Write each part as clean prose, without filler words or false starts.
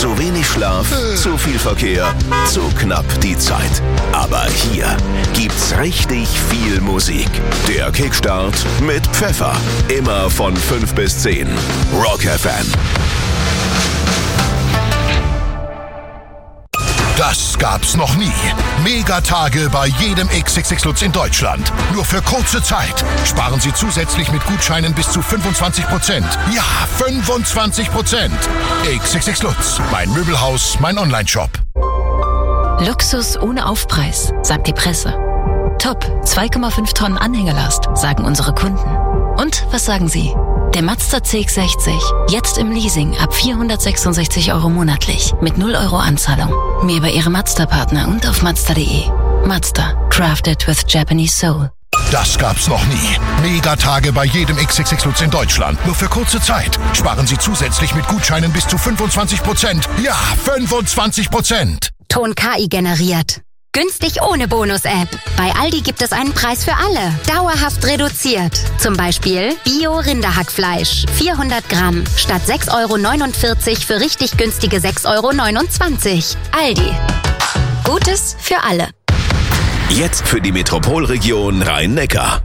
Zu wenig Schlaf, zu viel Verkehr, zu knapp die Zeit. Aber hier gibt's richtig viel Musik. Der Kickstart mit Pfeffer. Immer von 5 bis 10. Rock FM. Das gab's noch nie. Megatage bei jedem XXX Lutz in Deutschland. Nur für kurze Zeit. Sparen Sie zusätzlich mit Gutscheinen bis zu 25%. Ja, 25%. XXX Lutz. Mein Möbelhaus, mein Onlineshop. Luxus ohne Aufpreis, sagt die Presse. Top, 2,5 Tonnen Anhängelast, sagen unsere Kunden. Und was sagen Sie? Der Mazda CX-60, jetzt im Leasing ab 466 € monatlich, mit 0 € Anzahlung. Mehr über Ihre Mazda-Partner und auf Mazda.de. Mazda, crafted with Japanese soul. Das gab's noch nie. Megatage bei jedem XXX Lutz in Deutschland. Nur für kurze Zeit. Sparen Sie zusätzlich mit Gutscheinen bis zu 25%. Ja, 25%. Ton KI generiert. Günstig ohne Bonus-App. Bei Aldi gibt es einen Preis für alle. Dauerhaft reduziert. Zum Beispiel Bio-Rinderhackfleisch. 400 Gramm. Statt 6,49 € für richtig günstige 6,29 €. Aldi. Gutes für alle. Jetzt für die Metropolregion Rhein-Neckar.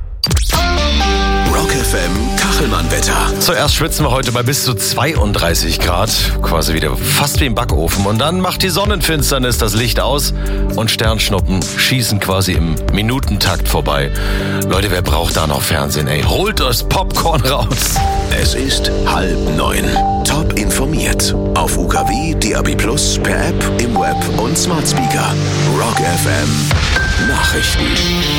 Rock FM Kachelmann-Wetter. Zuerst schwitzen wir heute bei bis zu 32 Grad, quasi wieder fast wie im Backofen. Und dann macht die Sonnenfinsternis das Licht aus und Sternschnuppen schießen quasi im Minutentakt vorbei. Leute, wer braucht da noch Fernsehen, ey? Holt das Popcorn raus. Es ist 8:30. Top informiert. Auf UKW, DAB+, per App, im Web und Smart Speaker. Rock FM Nachrichten.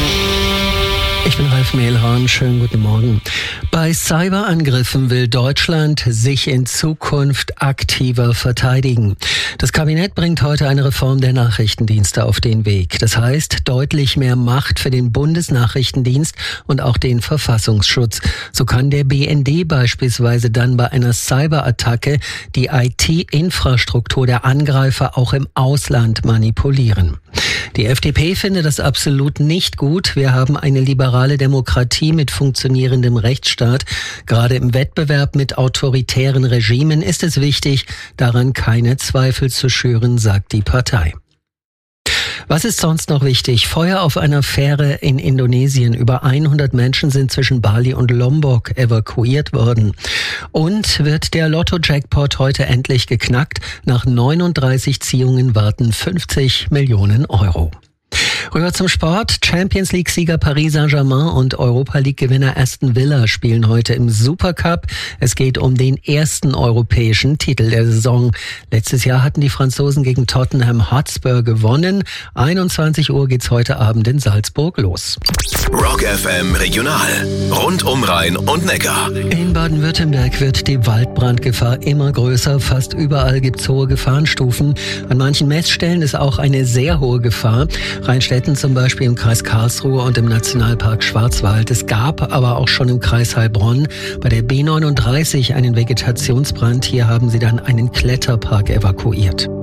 Ich bin Ralf Mehlhorn, schönen guten Morgen. Bei Cyberangriffen will Deutschland sich in Zukunft aktiver verteidigen. Das Kabinett bringt heute eine Reform der Nachrichtendienste auf den Weg. Das heißt, deutlich mehr Macht für den Bundesnachrichtendienst und auch den Verfassungsschutz. So kann der BND beispielsweise dann bei einer Cyberattacke die IT-Infrastruktur der Angreifer auch im Ausland manipulieren. Die FDP findet das absolut nicht gut. Wir haben eine liberale Demokratie mit funktionierendem Rechtsstaat. Gerade im Wettbewerb mit autoritären Regimen ist es wichtig, daran keine Zweifel zu schüren, sagt die Partei. Was ist sonst noch wichtig? Feuer auf einer Fähre in Indonesien. Über 100 Menschen sind zwischen Bali und Lombok evakuiert worden. Und wird der Lotto-Jackpot heute endlich geknackt? Nach 39 Ziehungen warten 50 Millionen €. Rüber zum Sport. Champions League-Sieger Paris Saint-Germain und Europa-League-Gewinner Aston Villa spielen heute im Supercup. Es geht um den ersten europäischen Titel der Saison. Letztes Jahr hatten die Franzosen gegen Tottenham Hotspur gewonnen. 21 Uhr geht's heute Abend in Salzburg los. Rock FM Regional. Rund um Rhein und Neckar. In Baden-Württemberg wird die Waldbrandgefahr immer größer. Fast überall gibt's hohe Gefahrenstufen. An manchen Messstellen ist auch eine sehr hohe Gefahr. Rheinstetten zum Beispiel im Kreis Karlsruhe und im Nationalpark Schwarzwald. Es gab aber auch schon im Kreis Heilbronn bei der B39 einen Vegetationsbrand. Hier haben sie dann einen Kletterpark evakuiert.